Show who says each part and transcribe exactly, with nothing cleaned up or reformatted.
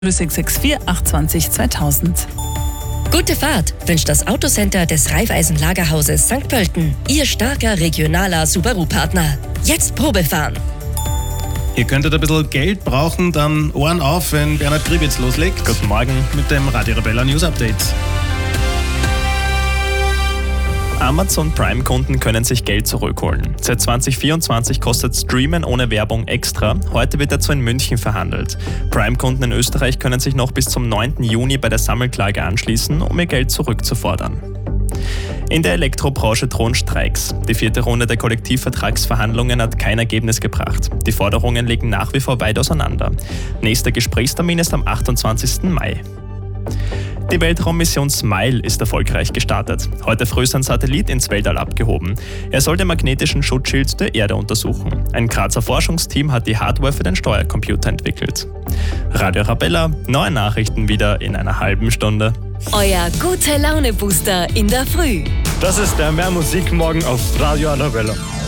Speaker 1: sechs sechs vier acht zwei null zweitausend.
Speaker 2: Gute Fahrt wünscht das Autocenter des Raiffeisen-Lagerhauses Sankt Pölten. Ihr starker regionaler Subaru-Partner. Jetzt Probefahren.
Speaker 3: Ihr könntet ein bisschen Geld brauchen, dann Ohren auf, wenn Bernhard Gribitz loslegt.
Speaker 4: Guten Morgen
Speaker 3: Mit dem Radio Arabella News Update.
Speaker 4: Amazon Prime-Kunden können sich Geld zurückholen. Seit zwanzig vierundzwanzig kostet Streamen ohne Werbung extra. Heute wird dazu in München verhandelt. Prime-Kunden in Österreich können sich noch bis zum neunten Juni bei der Sammelklage anschließen, um ihr Geld zurückzufordern. In der Elektrobranche drohen Streiks. Die vierte Runde der Kollektivvertragsverhandlungen hat kein Ergebnis gebracht. Die Forderungen liegen nach wie vor weit auseinander. Nächster Gesprächstermin ist am achtundzwanzigsten Mai. Die Weltraummission SMILE ist erfolgreich gestartet. Heute früh ist ein Satellit ins Weltall abgehoben. Er soll den magnetischen Schutzschild der Erde untersuchen. Ein Grazer Forschungsteam hat die Hardware für den Steuercomputer entwickelt. Radio Arabella, neue Nachrichten wieder in einer halben Stunde.
Speaker 2: Euer Gute-Laune-Booster in der Früh.
Speaker 5: Das ist der Mehr Musik morgen auf Radio Arabella.